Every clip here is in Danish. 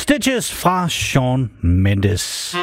Stitches fra Shawn Mendes.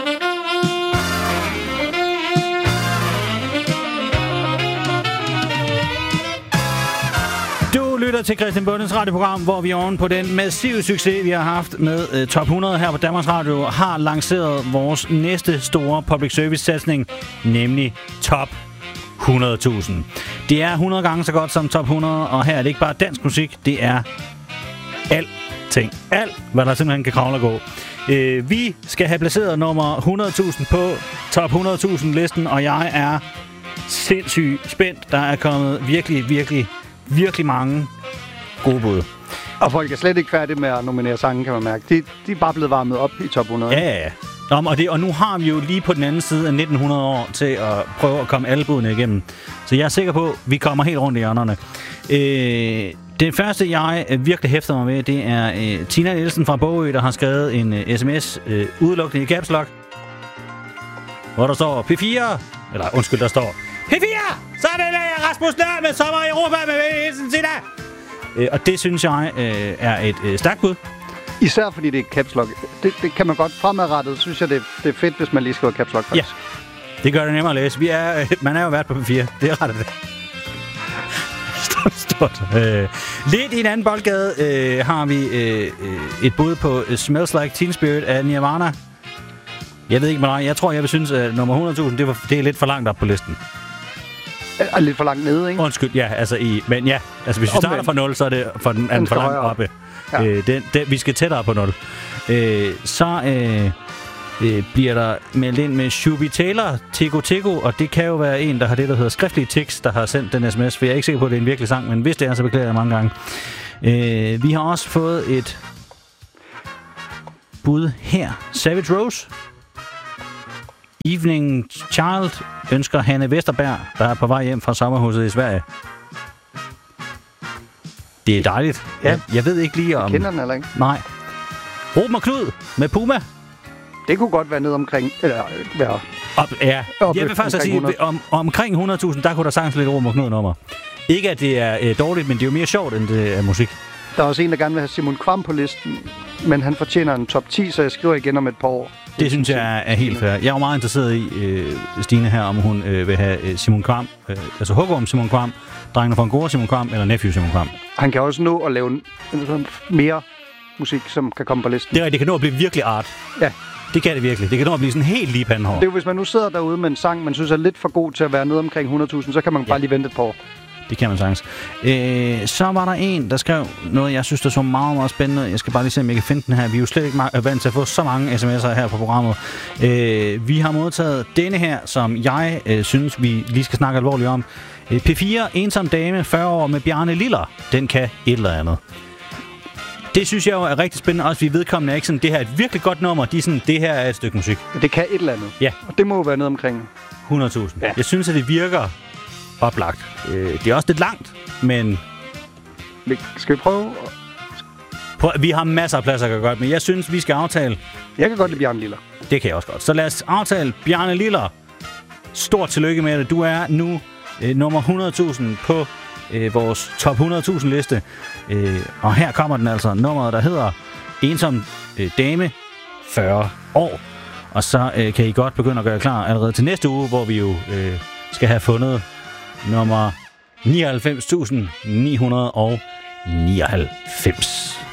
Du lytter til Christian Bundes radioprogram, hvor vi oven på den massive succes, vi har haft med Top 100 her på Danmarks Radio, har lanceret vores næste store public service-satsning, nemlig Top 100.000. Det er 100 gange så godt som Top 100, og her er det ikke bare dansk musik, det er alting. Alt, hvad der simpelthen kan kravle og gå. Vi skal have placeret nummer 100.000 på Top 100.000 listen, og jeg er sindssygt spændt. Der er kommet virkelig mange gode bud. Og folk er slet ikke færdige med at nominere sange, kan man mærke. De er bare blevet varmet op i Top 100. Ja. Og nu har vi jo lige på den anden side af 1900 år til at prøve at komme alle budene igennem. Så jeg er sikker på, at vi kommer helt rundt i hjørnerne. Det første, jeg virkelig hæfter mig med, det er Tina Nielsen fra Bogø, der har skrevet en sms udelukkende i caps lock, hvor der står P4. Eller undskyld, der står P4! Så vil jeg Rasmus Nøhr med Sommer i Europa med Nielsen Tina! Og det synes jeg er et stærkt bud. Især fordi det er caps lock. Det kan man godt fremadrettet. Synes jeg, det er fedt, hvis man lige skriver caps lock først. Ja, det gør det nemmere at læse. Man er jo vært på P4. Det er ret af det. Stort. Lidt i en anden boldgade har vi et bud på Smells Like Teen Spirit af Nirvana. Jeg ved ikke med dig. Jeg tror, jeg vil synes, at nummer 100.000, det er lidt for langt op på listen. Er lidt for langt nede, ikke? Undskyld, ja. Men ja, hvis vi starter fra 0, så er det for den for langt oppe. Ja. Vi skal tættere på 0. Så bliver der meldt ind med Shubi Taylor, Tego, og det kan jo være en, der har det, der hedder skriftlige tekst, der har sendt den sms, for jeg er ikke sikker på, at det er en virkelig sang, men hvis det er, så beklager jeg mange gange. Vi har også fået et bud her. Savage Rose. Evening Child ønsker Hanne Vesterberg, der er på vej hjem fra sommerhuset i Sverige. Det er dejligt. Ja. Jeg ved ikke lige om... Jeg kender den eller ikke? Nej. Ruben og Knud med Puma. Det kunne godt være ned omkring... Eller være... Jeg vil faktisk sige, omkring 100.000, der kunne der sagtens lidt Ruben og Knud nummer. Ikke at det er dårligt, men det er jo mere sjovt, end det er musik. Der er også en, der gerne vil have Simon Kvam på listen, men han fortjener en top 10, så jeg skriver igen om et par år. Det synes jeg er helt fair. Jeg er jo meget interesseret i, Stine her, om hun vil have Simon Kvam, altså Håkon Simon Kvam, Drengene fra Angora Simon Kvam, eller Nephew Simon Kvam. Han kan også nå at lave mere musik, som kan komme på listen. Det kan nå at blive virkelig art. Ja. Det kan det virkelig. Det kan nå at blive sådan helt lige pandehår. Det er jo, hvis man nu sidder derude med en sang, man synes er lidt for god til at være nede omkring 100.000, så kan man bare lige vente et par år. Det kan man sagtens. Så var der en, der skrev noget, jeg synes, der så meget, meget spændende. Jeg skal bare lige se, om jeg kan finde den her. Vi er jo slet ikke vant til at få så mange sms'er her på programmet. Vi har modtaget denne her, som jeg synes, vi lige skal snakke alvorligt om. P4, ensom dame, 40 år med Bjarne Liller. Den kan et eller andet. Det synes jeg jo er rigtig spændende. Også vi vedkommende er ikke sådan, det her er et virkelig godt nummer. De er sådan, det her er et stykke musik. Det kan et eller andet. Ja. Og det må jo være noget omkring 100.000. Ja. Jeg synes, at det virker oplagt. Det er også lidt langt, men... Skal vi prøve? Vi har masser af pladser, der kan gøre, men jeg synes, vi skal aftale... Jeg kan godt lide Bjarne Liller. Det kan jeg også godt. Så lad os aftale Bjarne Liller. Stort tillykke med det. Du er nu nummer 100.000 på vores top 100.000 liste. Og her kommer den altså. Nummeret, der hedder Ensom Dame, 40 år. Og så kan I godt begynde at gøre klar allerede til næste uge, hvor vi jo skal have fundet nummer 99.999.